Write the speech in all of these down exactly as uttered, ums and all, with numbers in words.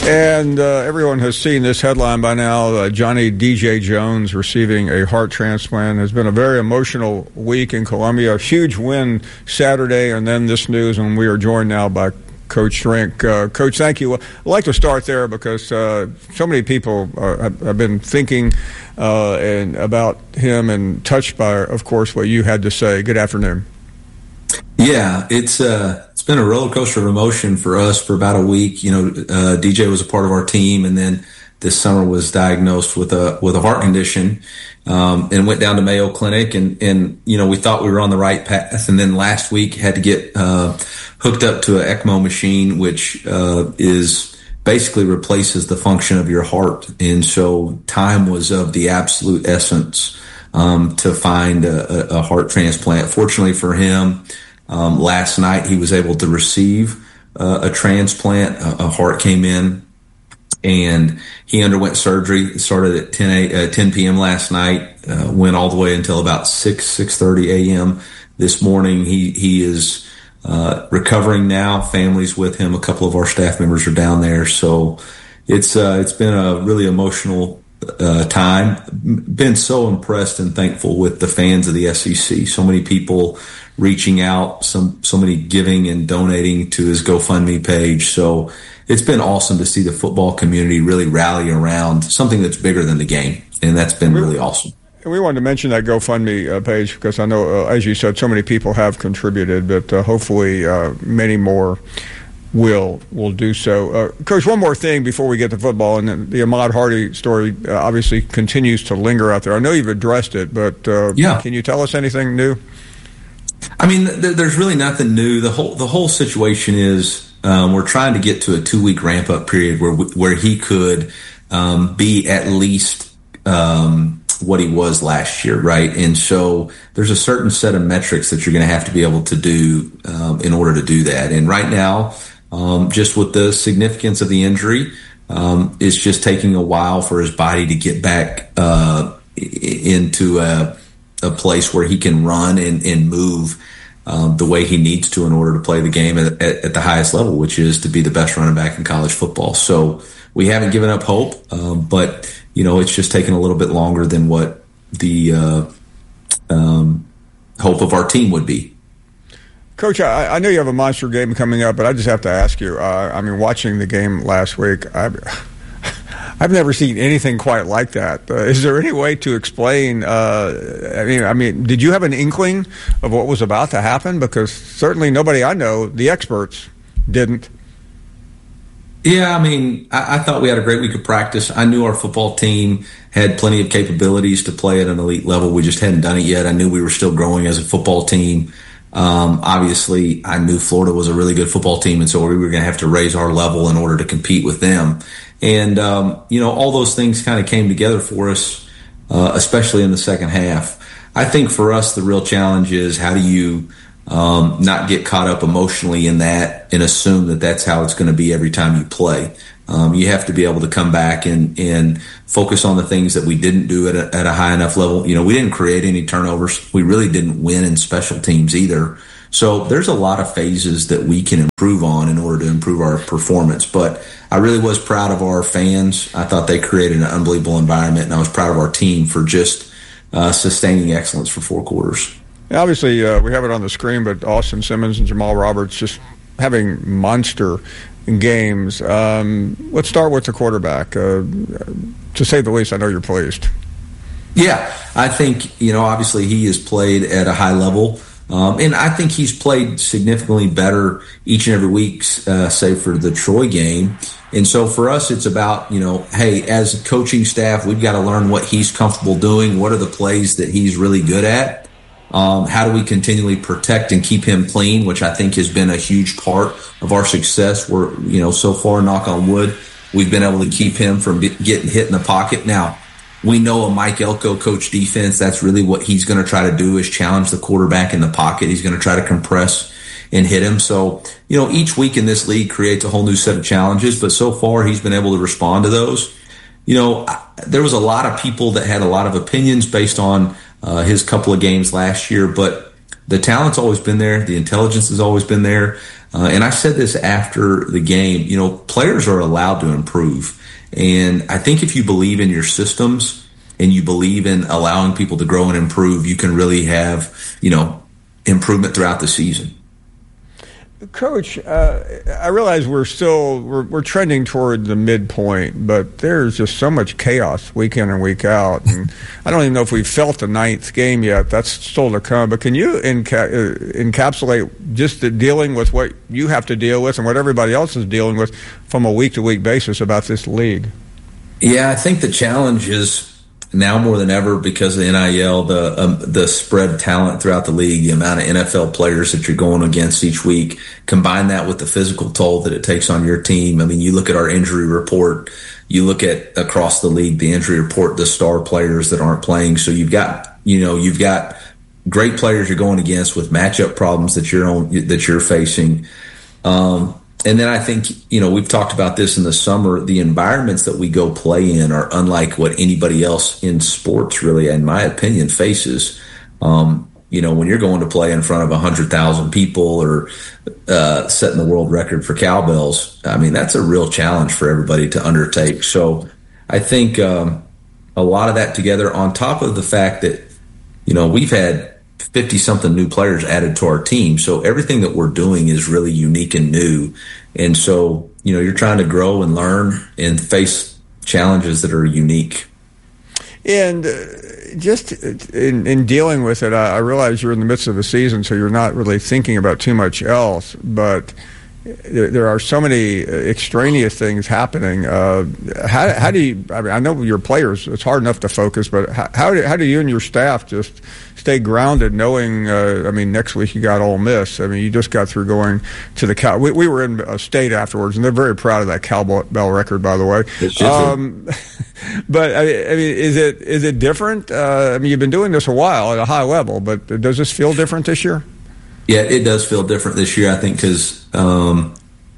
And uh, everyone has seen this headline by now. Uh, Johnny D J Jones receiving a heart transplant. It's been a very emotional week in Columbia. A huge win Saturday, and then this news, and we are joined now by Coach Shrink. Uh, Coach, thank you. I'd like to start there because uh, so many people uh, have, have been thinking uh, and about him and touched by, of course, what you had to say. Good afternoon. Yeah, it's uh, it's been a roller coaster of emotion for us for about a week. You know, uh, D J was a part of our team, and then this summer was diagnosed with a with a heart condition, um, and went down to Mayo Clinic, and and you know we thought we were on the right path, and then last week had to get uh, hooked up to an ECMO machine, which uh, is basically replaces the function of your heart, and so time was of the absolute essence um, to find a, a heart transplant. Fortunately for him. Um, last night he was able to receive uh, a transplant. A, a heart came in, and he underwent surgery. It started at ten p.m. last night, uh, went all the way until about six, six thirty a.m. this morning. He he is uh, recovering now. Family's with him. A couple of our staff members are down there. So it's uh, it's been a really emotional uh, time. Been so impressed and thankful with the fans of the S E C. So many people reaching out, some so many giving and donating to his GoFundMe page. So it's been awesome to see the football community really rally around something that's bigger than the game, and that's been really awesome. We wanted to mention that GoFundMe uh, page because I know, uh, as you said, so many people have contributed, but uh, hopefully uh, many more will will do so. Uh, Coach, one more thing before we get to football, and the, the Ahmad Hardy story uh, obviously continues to linger out there. I know you've addressed it, but uh, yeah. Can you tell us anything new? I mean, th- there's really nothing new. The whole the whole situation is um, we're trying to get to a two week ramp up period where where he could um, be at least um, what he was last year, right? And so there's a certain set of metrics that you're going to have to be able to do um, in order to do that. And right now, um, just with the significance of the injury, um, it's just taking a while for his body to get back uh, into a a place where he can run and, and move um, the way he needs to in order to play the game at, at, at the highest level, which is to be the best running back in college football. So we haven't given up hope, um, but, you know, it's just taken a little bit longer than what the uh, um, hope of our team would be. Coach, I, I know you have a monster game coming up, but I just have to ask you, uh, I mean, watching the game last week, I I've never seen anything quite like that. Uh, is there any way to explain? Uh, I mean, I mean, did you have an inkling of what was about to happen? Because certainly nobody I know, the experts, didn't. Yeah, I mean, I, I thought we had a great week of practice. I knew our football team had plenty of capabilities to play at an elite level. We just hadn't done it yet. I knew we were still growing as a football team. Um, obviously, I knew Florida was a really good football team, and so we were going to have to raise our level in order to compete with them. And, um, you know, all those things kind of came together for us, uh, especially in the second half. I think for us, the real challenge is how do you um, not get caught up emotionally in that and assume that that's how it's going to be every time you play. Um, you have to be able to come back and, and focus on the things that we didn't do at a, at a high enough level. You know, we didn't create any turnovers. We really didn't win in special teams either. So there's a lot of phases that we can improve on in order to improve our performance. But I really was proud of our fans. I thought they created an unbelievable environment, and I was proud of our team for just uh, sustaining excellence for four quarters. Yeah, obviously, uh, we have it on the screen, but Austin Simmons and Jamal Roberts just having monster games. Um, let's start with the quarterback. Uh, to say the least, I know you're pleased. Yeah, I think, you know, obviously he has played at a high level. Um, and I think he's played significantly better each and every week, uh, save for the Troy game. And so for us, it's about, you know, hey, as a coaching staff, we've got to learn what he's comfortable doing. What are the plays that he's really good at? Um, how do we continually protect and keep him clean, which I think has been a huge part of our success. We're, you know, so far, knock on wood, we've been able to keep him from getting hit in the pocket. Now, we know a Mike Elko coach defense, that's really what he's going to try to do is challenge the quarterback in the pocket. He's going to try to compress and hit him. So, you know, each week in this league creates a whole new set of challenges, but so far he's been able to respond to those. You know, there was a lot of people that had a lot of opinions based on uh, his couple of games last year, but the talent's always been there. The intelligence has always been there. Uh, and I said this after the game, you know, players are allowed to improve. And I think if you believe in your systems and you believe in allowing people to grow and improve, you can really have, you know, improvement throughout the season. Coach, uh, I realize we're still we're, we're trending toward the midpoint, but there's just so much chaos week in and week out, and I don't even know if we've felt the ninth game yet. That's still to come. But can you enca- uh, encapsulate just the dealing with what you have to deal with and what everybody else is dealing with from a week-to-week basis about this league? Yeah, I think the challenge is now more than ever because of the N I L, the um, the spread talent throughout the league, the amount of N F L players that you're going against each week, combine that with the physical toll that it takes on your team. I mean, you look at our injury report, you look at across the league, the injury report, the star players that aren't playing. So you've got, you know, you've got great players you're going against with matchup problems that you're on, that you're facing. Um, And then I think, you know, we've talked about this in the summer. The environments that we go play in are unlike what anybody else in sports really, in my opinion, faces. Um, you know, when you're going to play in front of one hundred thousand people or uh, setting the world record for cowbells, I mean, that's a real challenge for everybody to undertake. So I think um, a lot of that together on top of the fact that, you know, we've had fifty-something new players added to our team. So everything that we're doing is really unique and new. And so, you know, you're trying to grow and learn and face challenges that are unique. And uh, just in, in dealing with it, I, I realize you're in the midst of a season, so you're not really thinking about too much else. But there, there are so many extraneous things happening. Uh, how, how do you, I mean, I know your players, it's hard enough to focus, but how, how, do, how do you and your staff just stay grounded knowing, uh, I mean, next week you got Ole Miss. I mean, you just got through going to the Cow. We, we were in a state afterwards, and they're very proud of that cowbell record, by the way. Um, but, I mean, I mean, is it is it different? Uh, I mean, you've been doing this a while at a high level, but does this feel different this year? Yeah, it does feel different this year, I think, because um,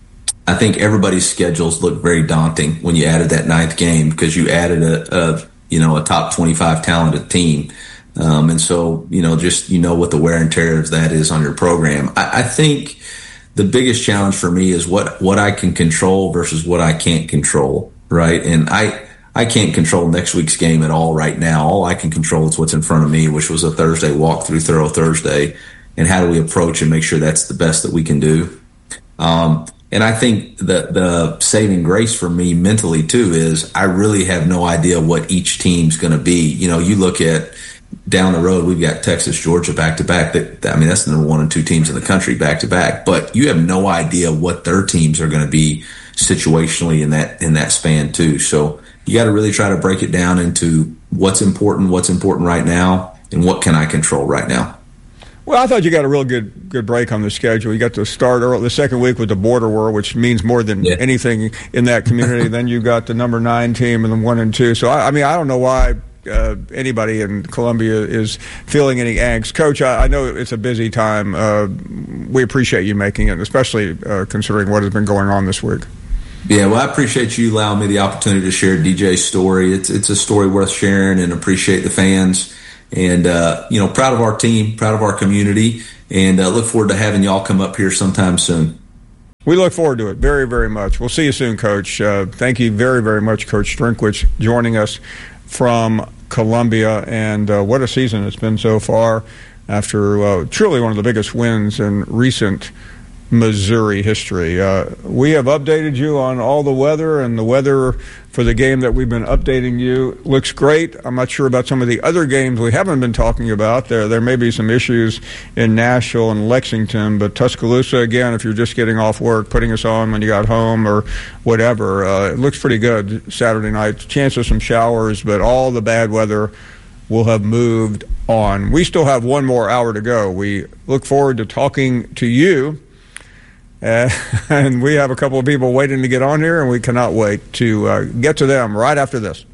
I think everybody's schedules look very daunting when you added that ninth game because you added a, a you know a top twenty-five talented team. Um, and so, you know, just, you know, what the wear and tear of that is on your program. I, I think the biggest challenge for me is what, what I can control versus what I can't control, right? And I, I can't control next week's game at all right now. All I can control is what's in front of me, which was a Thursday walkthrough, thorough Thursday, and how do we approach and make sure that's the best that we can do. Um, and I think the, the saving grace for me mentally, too, is I really have no idea what each team's going to be. You know, you look at down the road, we've got Texas, Georgia back to back. That I mean, that's the number one and two teams in the country back to back. But you have no idea what their teams are going to be situationally in that in that span too. So you got to really try to break it down into what's important, what's important right now, and what can I control right now. Well, I thought you got a real good good break on the schedule. You got to start early, the second week with the Border War, which means more than yeah. anything in that community. Then you got the number nine team and the one and two. So I, I mean, I don't know why. Uh, anybody in Columbia is feeling any angst. Coach, I, I know it's a busy time. Uh, we appreciate you making it, especially uh, considering what has been going on this week. Yeah, well, I appreciate you allowing me the opportunity to share D J's story. It's it's a story worth sharing, and appreciate the fans. And, uh, you know, proud of our team, proud of our community, and uh, look forward to having y'all come up here sometime soon. We look forward to it very, very much. We'll see you soon, Coach. Uh, thank you very, very much, Coach Drinkwitz, joining us from Columbia, and uh, what a season it's been so far after uh, truly one of the biggest wins in recent Missouri history. Uh, we have updated you on all the weather, and the weather for the game that we've been updating you looks great. I'm not sure about some of the other games we haven't been talking about. There there may be some issues in Nashville and Lexington, but Tuscaloosa, again, if you're just getting off work, putting us on when you got home or whatever, uh, it looks pretty good Saturday night. Chance of some showers, but all the bad weather will have moved on. We still have one more hour to go. We look forward to talking to you. Uh, and we have a couple of people waiting to get on here, and we cannot wait to uh, get to them right after this.